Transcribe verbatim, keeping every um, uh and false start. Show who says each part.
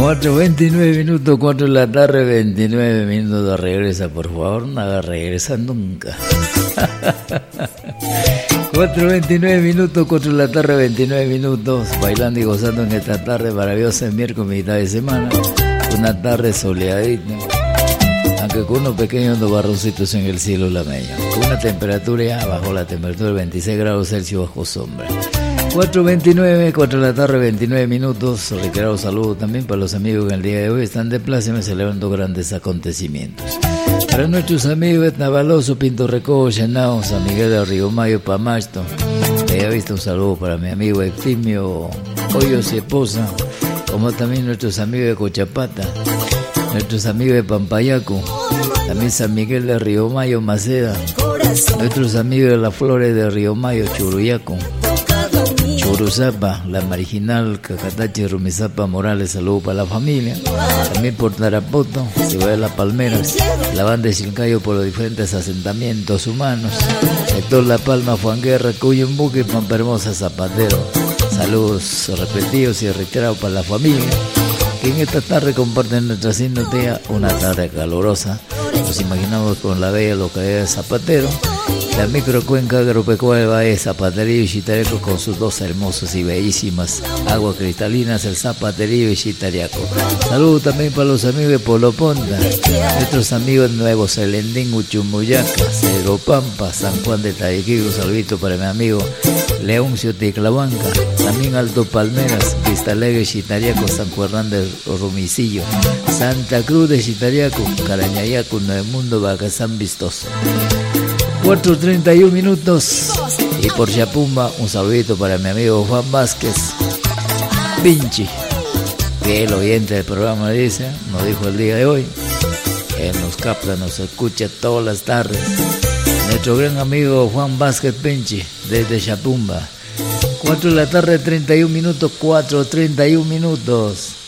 Speaker 1: cuatro veintinueve minutos, cuatro de la tarde, veintinueve minutos. Regresa, por favor, no haga regresar nunca. cuatro veintinueve minutos, cuatro de la tarde, veintinueve minutos. Bailando y gozando en esta tarde maravillosa, el miércoles, mitad de semana. Una tarde soleadita, aunque con unos pequeños barroncitos en el cielo lameño. Con una temperatura ya bajo la temperatura de veintiséis grados Celsius bajo sombra. cuatro veintinueve, cuatro de la tarde, veintinueve minutos. Reiterado saludo también para los amigos que el día de hoy están de pláceme celebrando grandes acontecimientos. Para nuestros amigos Etna Baloso, Pinto Recobo, Llenao, San Miguel de Río Mayo, Pamasto. He visto un saludo para mi amigo Eftimio Hoyos y esposa, como también nuestros amigos de Cochapata, nuestros amigos de Pampayaco, también San Miguel de Río Mayo, Maceda, nuestros amigos de las Flores de Río Mayo, Churuyaco, Churuzapa, la Marginal, Cacatache, Rumizapa, Morales, saludo para la familia. También por Tarapoto, Ciudad de las Palmeras, la banda de Chilcayo por los diferentes asentamientos humanos. Sector La Palma, Juan Guerra, Cuyumbuque, Pampa Hermosa, Zapatero. Saludos repetidos y reiterados para la familia, que en esta tarde comparten nuestra sintonía, una tarde calurosa. Nos imaginamos con la bella localidad de Zapatero, la microcuenca agropecuaria de Valle Zapaterío y Chitareco, con sus dos hermosas y bellísimas aguas cristalinas, el Zapaterío y Chitariaco. Saludos también para los amigos de Poloponda, nuestros amigos de Nuevo Celendín, Uchumuyaca, Cerro Pampa, San Juan de Tayequigo. Un saludito para mi amigo Leoncio Ticlabanca, también Alto Palmeras, Vista Alegre, Chitariaco, San Juan de Rumicillo, Santa Cruz de Chitariaco, Carañayaco, Nuevo Mundo, Bacazán Vistoso. cuatro treinta y un minutos. Y por Chapumba, un saludito para mi amigo Juan Vázquez Pinchi, que el oyente del programa dice, nos dijo el día de hoy, él nos capta, nos escucha todas las tardes. Nuestro gran amigo Juan Vázquez Pinchi, desde Chapumba. cuatro de la tarde, treinta y un minutos, cuatro treinta y un minutos.